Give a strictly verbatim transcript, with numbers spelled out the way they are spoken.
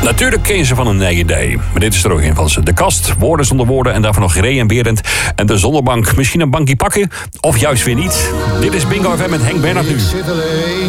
Natuurlijk ken je ze van een eigen idee. Maar dit is er ook een van ze. De Kast, Woorden zonder woorden en daarvan nog Ray en Berend. En de Zonnebank. Misschien een bankje pakken? Of juist weer niet? Dit is Bingo F M met Henk Bernhard nu.